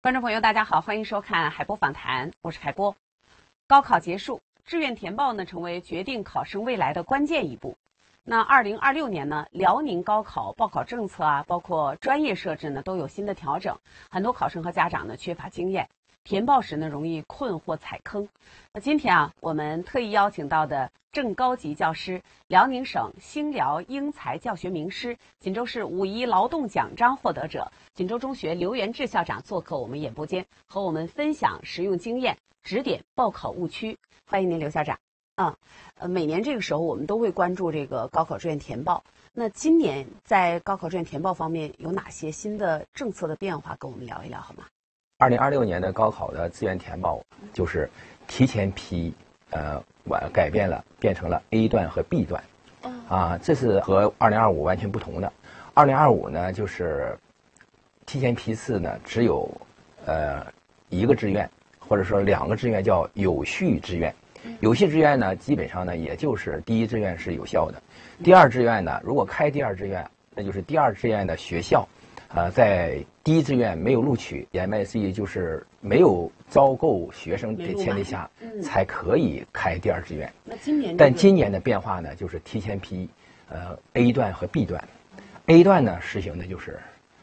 观众朋友，大家好，欢迎收看海波访谈，我是海波。高考结束，志愿填报呢成为决定考生未来的关键一步。那2026年呢，辽宁高考报考政策啊，包括专业设置呢都有新的调整，很多考生和家长呢缺乏经验，填报时呢容易困惑踩坑。那今天啊，我们特意邀请到的正高级教师、辽宁省兴辽英才教学名师、锦州市5一劳动奖章获得者、锦州中学刘元志校长做客我们演播间，和我们分享实用经验，指点报考误区。欢迎您，刘校长。每年这个时候我们都会关注这个高考志愿填报。那今年在高考志愿填报方面有哪些新的政策的变化，跟我们聊一聊好吗 ？2026年的高考的志愿填报就是提前批，改变了，变成了 A 段和 B 段。这是和2025完全不同的。2025呢，就是提前批次呢只有一个志愿，或者说2个志愿叫有序志愿。有序志愿呢，基本上呢，也就是第一志愿是有效的，第二志愿呢，如果开第二志愿，那就是第二志愿的学校，在第一志愿没有录取，言外之意就是没有招够学生的前提下，才可以开第二志愿。 那今年， 但今年的变化呢，就是提前批A 段和 B 段。A 段呢实行的就是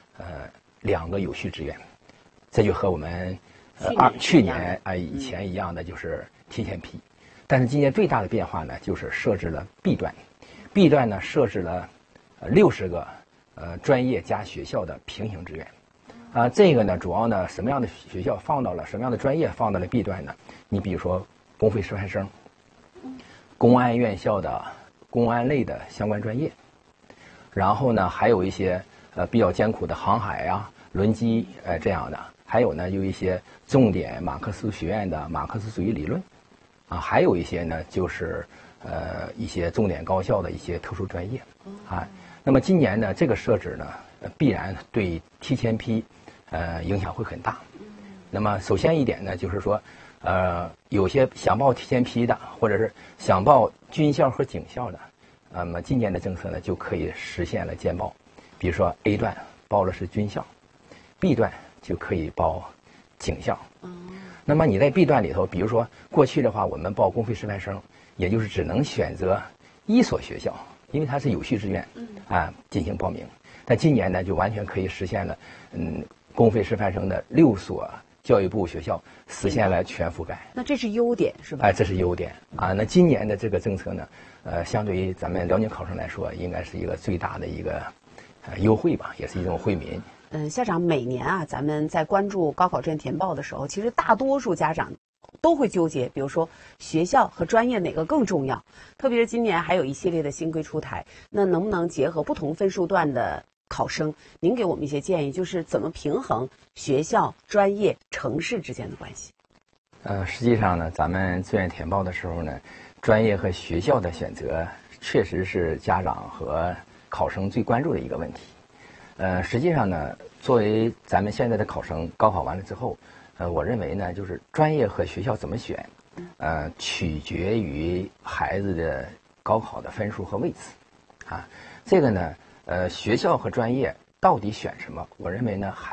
2个有序志愿，这就和我们去年以前一样的，就是提前批。但是今年最大的变化呢，就是设置了 B 段。B 段呢设置了60个专业加学校的平行志愿。这个呢主要呢什么样的学校放到了什么样的专业放到了 B 段呢？你比如说公费师范生、公安院校的公安类的相关专业，然后呢还有一些比较艰苦的航海啊、轮机这样的，还有呢有一些重点马克思学院的马克思主义理论。还有一些呢，就是一些重点高校的一些特殊专业。那么今年呢，这个设置呢，必然对提前批影响会很大。那么首先一点呢，就是说，有些想报提前批的，或者是想报军校和警校的，那么今年的政策呢，就可以实现了兼报。比如说 A 段报的是军校，B 段就可以报警校。那么你在 B 段里头，比如说过去的话，我们报公费师范生，也就是只能选择1所学校，因为它是有序志愿进行报名。但今年呢，就完全可以实现了，公费师范生的6所教育部学校实现了全覆盖。 那这是优点是吧？ 这是优点那今年的这个政策呢，相对于咱们辽宁考生来说，应该是一个最大的一个优惠吧，也是一种惠民。 校长，每年啊，咱们在关注高考志愿填报的时候，其实大多数家长都会纠结，比如说学校和专业哪个更重要。特别是今年还有一系列的新规出台，那能不能结合不同分数段的考生，您给我们一些建议，就是怎么平衡学校、专业、城市之间的关系？ 实际上呢，咱们志愿填报的时候呢，专业和学校的选择确实是家长和考生最关注的一个问题。实际上呢，作为咱们现在的考生，高考完了之后，我认为呢，就是专业和学校怎么选，取决于孩子的高考的分数和位置，这个呢，学校和专业到底选什么？我认为呢，